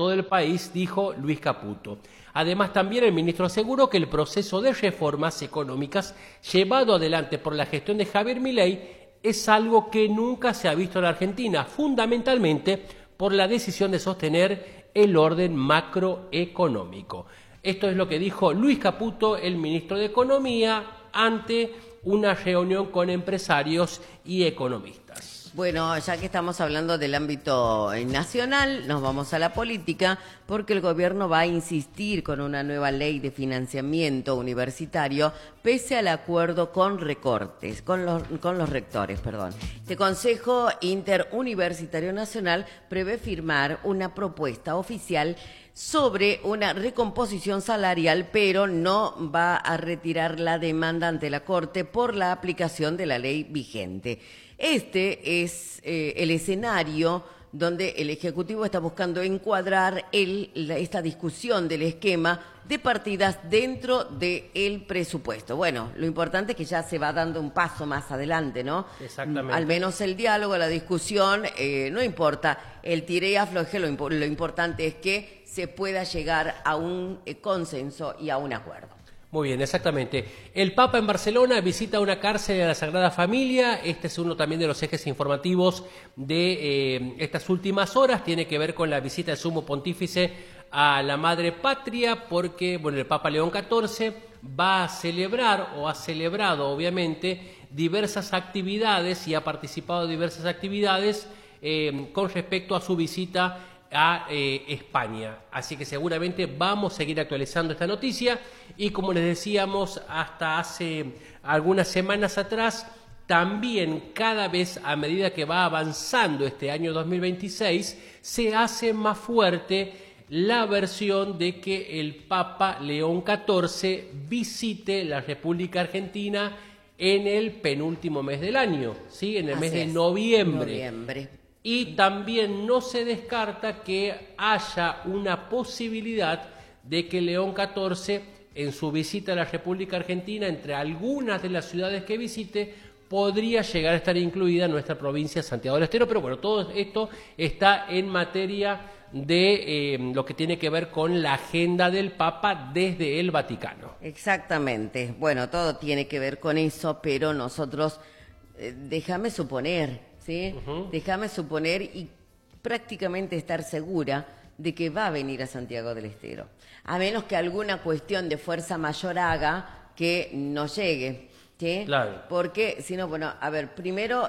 todo el país, dijo Luis Caputo. Además, también el ministro aseguró que el proceso de reformas económicas llevado adelante por la gestión de Javier Milei es algo que nunca se ha visto en la Argentina, fundamentalmente por la decisión de sostener el orden macroeconómico. Esto es lo que dijo Luis Caputo, el ministro de Economía, ante una reunión con empresarios y economistas. Bueno, ya que estamos hablando del ámbito nacional, nos vamos a la política, porque el gobierno va a insistir con una nueva ley de financiamiento universitario, pese al acuerdo con los rectores. Este Consejo Interuniversitario Nacional prevé firmar una propuesta oficial sobre una recomposición salarial, pero no va a retirar la demanda ante la Corte por la aplicación de la ley vigente. Este es el escenario donde el Ejecutivo está buscando encuadrar esta discusión del esquema de partidas dentro del presupuesto. Bueno, lo importante es que ya se va dando un paso más adelante, ¿no? Exactamente. Al menos el diálogo, la discusión, no importa el tire y afloje, lo importante es que se pueda llegar a un consenso y a un acuerdo. Muy bien, exactamente. El Papa en Barcelona visita una cárcel de la Sagrada Familia. Este es uno también de los ejes informativos de estas últimas horas. Tiene que ver con la visita del Sumo Pontífice a la Madre Patria, porque el Papa León XIV va a celebrar, o ha celebrado obviamente, diversas actividades y ha participado de diversas actividades con respecto a su visita a España. Así que seguramente vamos a seguir actualizando esta noticia y, como les decíamos hasta hace algunas semanas atrás, también cada vez a medida que va avanzando este año 2026 se hace más fuerte la versión de que el Papa León XIV visite la República Argentina en el penúltimo mes del año, ¿sí? En el mes de noviembre. Y también no se descarta que haya una posibilidad de que León XIV, en su visita a la República Argentina, entre algunas de las ciudades que visite, podría llegar a estar incluida nuestra provincia de Santiago del Estero. Pero bueno, todo esto está en materia de lo que tiene que ver con la agenda del Papa desde el Vaticano. Exactamente. Bueno, todo tiene que ver con eso, pero nosotros, déjame suponer... ¿sí? Déjame suponer y prácticamente estar segura de que va a venir a Santiago del Estero, a menos que alguna cuestión de fuerza mayor haga que no llegue, ¿sí? Claro. Porque si no, bueno, a ver, primero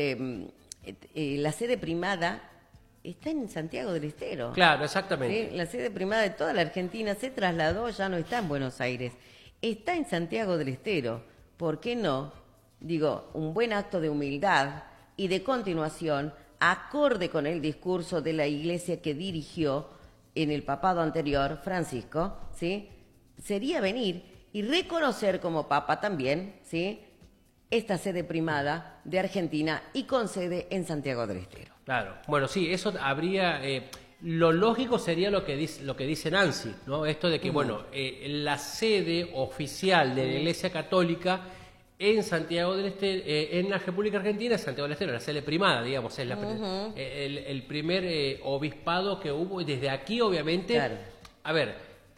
la sede primada está en Santiago del Estero. Claro, exactamente. ¿Sí? La sede primada de toda la Argentina se trasladó, ya no está en Buenos Aires, está en Santiago del Estero. ¿Por qué no? Digo, un buen acto de humildad y de continuación, acorde con el discurso de la Iglesia que dirigió en el papado anterior, Francisco, ¿sí? Sería venir y reconocer como Papa también, ¿sí?, esta sede primada de Argentina y con sede en Santiago del Estero. Claro, bueno, sí, eso habría... lo lógico sería lo que dice Nancy, ¿no? Esto de que, la sede oficial de la Iglesia Católica en Santiago del Estero, en la República Argentina, Santiago del Estero, la sede primada, digamos, es el primer obispado que hubo, y desde aquí, obviamente, claro. A ver,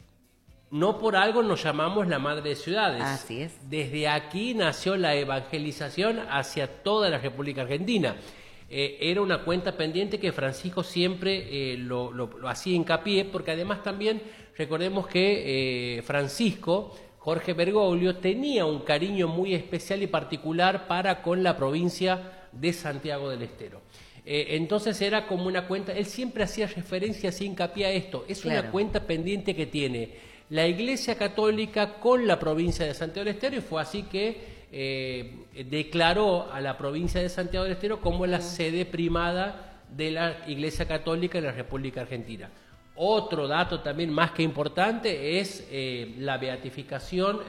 no por algo nos llamamos la Madre de Ciudades. Así es. Desde aquí nació la evangelización hacia toda la República Argentina. Era una cuenta pendiente que Francisco siempre lo hacía hincapié, porque además también recordemos que Francisco, Jorge Bergoglio, tenía un cariño muy especial y particular para con la provincia de Santiago del Estero. Entonces era como una cuenta, él siempre hacía referencia, hacía hincapié a esto, es claro. Una cuenta pendiente que tiene la Iglesia Católica con la provincia de Santiago del Estero, y fue así que declaró a la provincia de Santiago del Estero como la sede primada de la Iglesia Católica en la República Argentina. Otro dato también más que importante es la beatificación,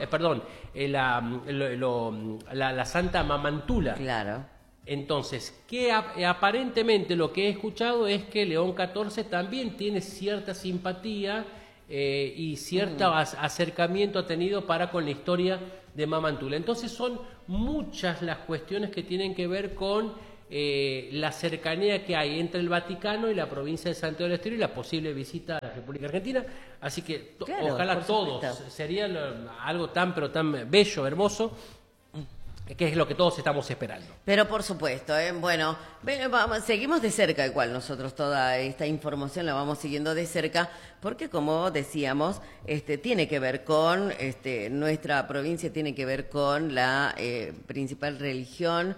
la Santa Mamantula. Claro. Entonces, que aparentemente lo que he escuchado es que León XIV también tiene cierta simpatía y cierto acercamiento ha tenido para con la historia de Mamantula. Entonces son muchas las cuestiones que tienen que ver con la cercanía que hay entre el Vaticano y la provincia de Santiago del Estero y la posible visita a la República Argentina. Así que Claro, ojalá por todos, supuesto. sería algo pero tan bello, hermoso, que es lo que todos estamos esperando. Pero por supuesto, bueno, seguimos de cerca igual nosotros toda esta información la vamos siguiendo de cerca porque como decíamos, tiene que ver con, nuestra provincia tiene que ver con la principal religión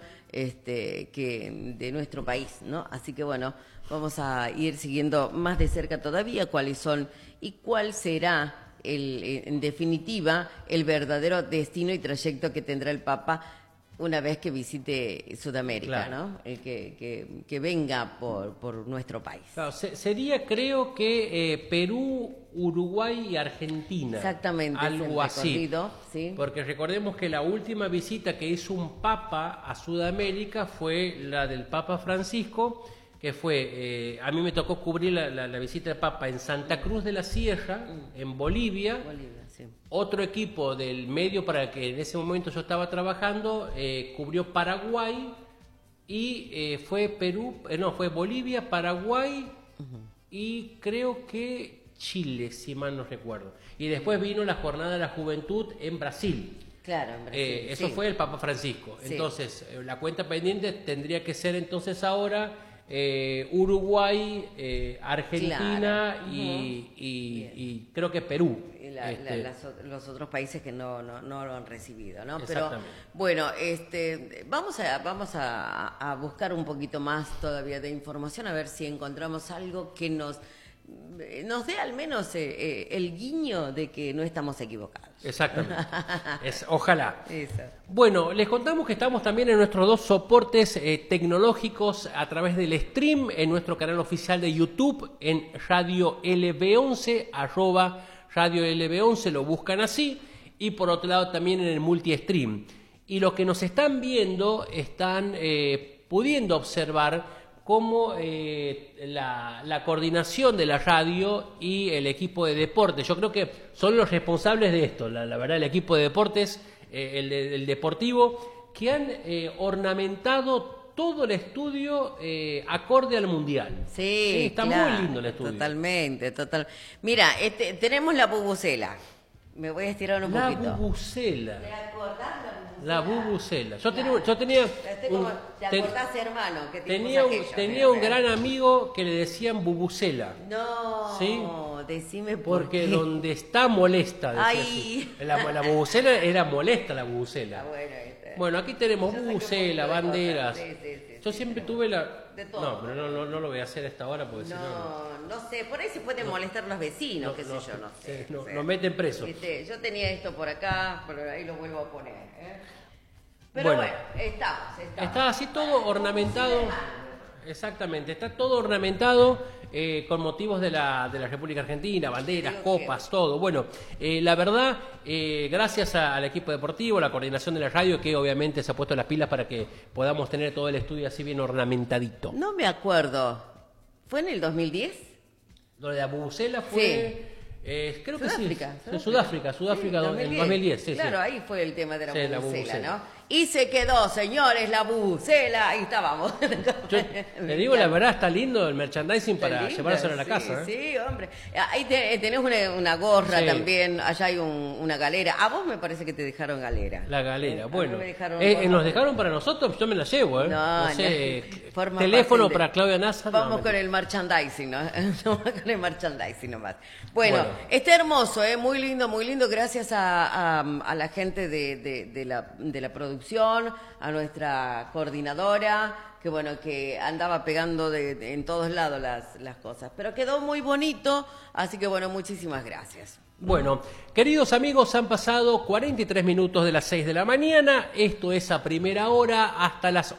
de nuestro país, ¿no? Así que bueno, vamos a ir siguiendo más de cerca todavía cuáles son y cuál será en definitiva el verdadero destino y trayecto que tendrá el Papa una vez que visite Sudamérica, Claro. ¿no? Que venga por nuestro país. Claro, sería creo que Perú, Uruguay y Argentina. Exactamente, es el Algo así. recorrido, ¿sí? Porque recordemos que la última visita que hizo un papa a Sudamérica fue la del Papa Francisco, que fue, a mí me tocó cubrir la visita del Papa en Santa Cruz de la Sierra, en Bolivia. Bolivia, sí. Otro equipo del medio para el que en ese momento yo estaba trabajando cubrió Paraguay y fue fue Bolivia, Paraguay y creo que Chile, si mal no recuerdo. Y después vino la Jornada de la Juventud en Brasil. Claro, en Brasil, Eso sí. fue el Papa Francisco. Sí. Entonces, la cuenta pendiente tendría que ser entonces ahora Uruguay, Argentina Claro. y creo que Perú. Y los otros países que no lo han recibido, ¿no? Pero Exactamente. bueno, vamos a buscar un poquito más todavía de información a ver si encontramos algo que nos dé al menos el guiño de que no estamos equivocados. Exactamente. Ojalá. Eso. Bueno, les contamos que estamos también en nuestros dos soportes tecnológicos a través del stream en nuestro canal oficial de YouTube en Radio LB11, Radio LB11, lo buscan así, y por otro lado también en el multi-stream. Y los que nos están viendo están pudiendo observar cómo la coordinación de la radio y el equipo de deportes, yo creo que son los responsables de esto, la verdad, el equipo de deportes, el deportivo, que han ornamentado todo el estudio acorde al Mundial. Sí, Está claro, muy lindo el estudio. Totalmente. Mira, tenemos la bubucela. Me voy a estirar un La poquito. bubucela. ¿Te acordás La bubucela. Yo tenía ¿Te acordás, hermano? ¿Qué tiempos tenía aquellos? tenía un gran amigo que le decían bubucela. No, ¿Sí? decime por Porque qué. donde está molesta, decía Ay. así. La bubucela era molesta, la bubucela. Ah, bueno, Bueno, aquí tenemos Yo saqué un bubucela, poquito de banderas. cosas, sí. Yo siempre tuve De todo. No, pero no lo voy a hacer a esta hora porque si no... No sé, por ahí se pueden molestar los vecinos, qué sé yo, no sé. no, no sé. nos meten preso. Viste, yo tenía esto por acá, pero ahí lo vuelvo a poner. Pero bueno, estamos. Está así todo ornamentado. Exactamente, está todo ornamentado con motivos de la República Argentina, banderas, copas, todo. Bueno, la verdad, gracias al equipo deportivo, la coordinación de la radio, que obviamente se ha puesto las pilas para que podamos tener todo el estudio así bien ornamentadito. No me acuerdo. ¿Fue en el 2010? Lo de la bubucela fue... creo que sí. Sudáfrica, Sí, en 2010, sí, claro, sí. ahí fue el tema de la Sí, la bubucela, bubucela. ¿no? Y se quedó, señores, la bubucela, ahí estábamos. Yo te digo la verdad, está lindo el merchandising Está para linda, llevárselo a la sí, casa. Sí, hombre. Ahí tenés una gorra Sí. también, allá hay una galera. A vos me parece que te dejaron galera. La galera, A mí bueno. me dejaron Nos dejaron para nosotros, yo me la llevo, ¿eh? No, sé, no. Forma teléfono parte de- para Claudia Nasa. Vamos no, con el merchandising, ¿no? Vamos con el merchandising nomás. Bueno, Bueno. está hermoso, muy lindo, muy lindo. Gracias a la gente de la producción, a nuestra coordinadora, que bueno, que andaba pegando en todos lados las cosas. Pero quedó muy bonito, así que bueno, muchísimas gracias. Bueno, queridos amigos, han pasado 43 minutos de las 6 de la mañana. Esto es a primera hora hasta las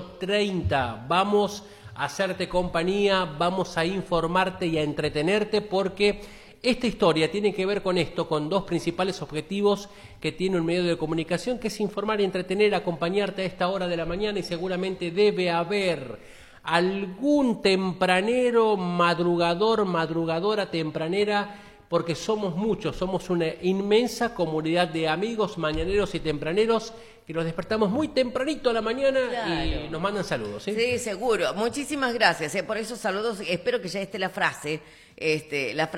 8:30. Vamos a hacerte compañía, vamos a informarte y a entretenerte porque esta historia tiene que ver con esto, con dos principales objetivos que tiene un medio de comunicación, que es informar y entretener, acompañarte a esta hora de la mañana, y seguramente debe haber algún tempranero, madrugadora tempranera, porque somos muchos, somos una inmensa comunidad de amigos mañaneros y tempraneros que nos despertamos muy tempranito a la mañana y nos mandan saludos. Sí, seguro. Muchísimas gracias por esos saludos. Espero que ya esté la frase.